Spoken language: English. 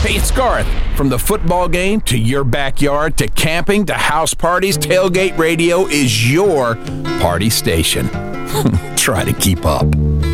Hey, it's Garth. From the football game to your backyard to camping to house parties, Tailgate Radio is your party station. Try to keep up.